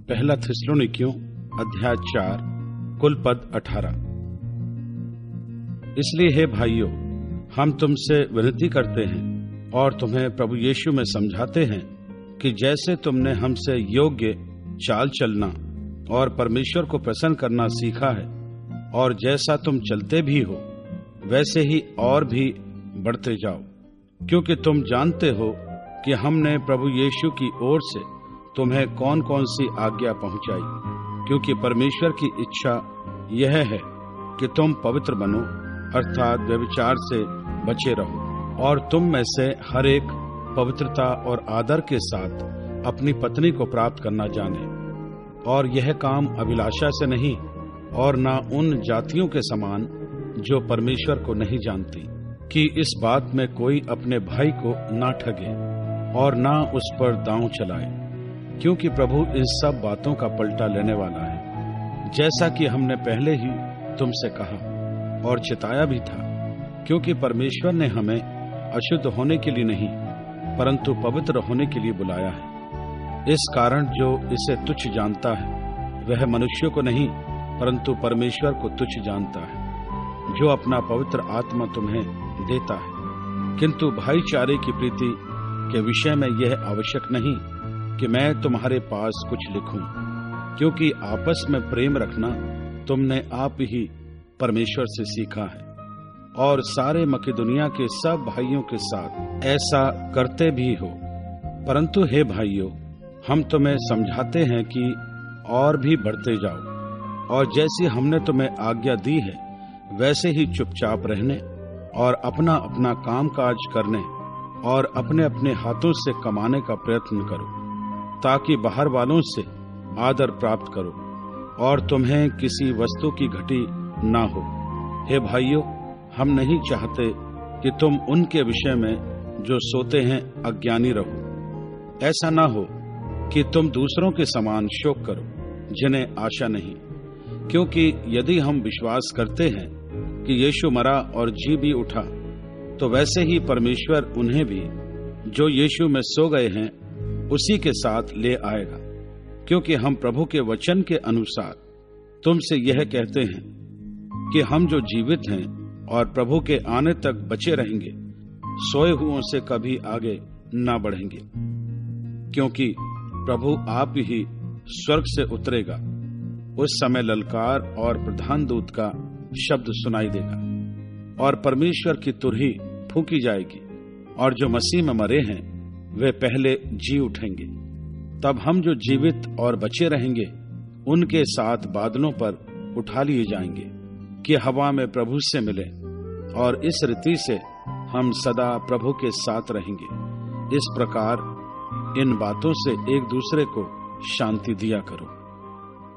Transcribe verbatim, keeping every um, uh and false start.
पहला थिस्सलुनीकियों अध्याय चार कुल पद अठारह। इसलिए हे भाइयों, हम तुमसे विनती करते हैं और तुम्हें प्रभु यीशु में समझाते हैं कि जैसे तुमने हमसे योग्य चाल चलना और परमेश्वर को प्रसन्न करना सीखा है और जैसा तुम चलते भी हो वैसे ही और भी बढ़ते जाओ, क्योंकि तुम जानते हो कि हमने प्रभु यीशु की ओर से तुम्हें कौन कौन सी आज्ञा पहुंचाई। क्योंकि परमेश्वर की इच्छा यह है कि तुम पवित्र बनो, अर्थात व्यभिचार से बचे रहो, और तुम में से हर एक पवित्रता और आदर के साथ अपनी पत्नी को प्राप्त करना जाने, और यह काम अभिलाषा से नहीं और न उन जातियों के समान जो परमेश्वर को नहीं जानती, कि इस बात में कोई अपने भाई को ना ठगे और ना उस पर दांव चलाए, क्योंकि प्रभु इन सब बातों का पलटा लेने वाला है, जैसा कि हमने पहले ही तुमसे कहा और चिताया भी था। क्योंकि परमेश्वर ने हमें अशुद्ध होने के लिए नहीं परंतु पवित्र होने के लिए बुलाया है। इस कारण जो इसे तुच्छ जानता है वह मनुष्यों को नहीं परंतु परमेश्वर को तुच्छ जानता है, जो अपना पवित्र आत्मा तुम्हें देता है। किंतु भाईचारे की प्रीति के विषय में यह आवश्यक नहीं कि मैं तुम्हारे पास कुछ लिखूं, क्योंकि आपस में प्रेम रखना तुमने आप ही परमेश्वर से सीखा है, और सारे मकिदुनिया के सब भाइयों के साथ ऐसा करते भी हो। परंतु हे भाइयों, हम तुम्हें समझाते हैं कि और भी बढ़ते जाओ, और जैसी हमने तुम्हें आज्ञा दी है वैसे ही चुपचाप रहने और अपना अपना काम काज करने और अपने अपने हाथों से कमाने का प्रयत्न करो, ताकि बाहर वालों से आदर प्राप्त करो और तुम्हें किसी वस्तु की घटी ना हो। हे भाइयों, हम नहीं चाहते कि तुम उनके विषय में जो सोते हैं अज्ञानी रहो। ऐसा ना हो कि तुम दूसरों के समान शोक करो जिन्हें आशा नहीं, क्योंकि यदि हम विश्वास करते हैं कि यीशु मरा और जी भी उठा, तो वैसे ही परमेश्वर उन्हें भी जो यीशु में सो गए हैं उसी के साथ ले आएगा। क्योंकि हम प्रभु के वचन के अनुसार तुमसे यह कहते हैं कि हम जो जीवित हैं और प्रभु के आने तक बचे रहेंगे, सोए हुओं से कभी आगे ना बढ़ेंगे। क्योंकि प्रभु आप ही स्वर्ग से उतरेगा, उस समय ललकार और प्रधान दूत का शब्द सुनाई देगा और परमेश्वर की तुरही फूंकी जाएगी, और जो मसीह में मरे हैं वे पहले जी उठेंगे। तब हम जो जीवित और बचे रहेंगे उनके साथ बादलों पर उठा लिए जाएंगे कि हवा में प्रभु से मिले, और इस रीति से हम सदा प्रभु के साथ रहेंगे। इस प्रकार इन बातों से एक दूसरे को शांति दिया करो।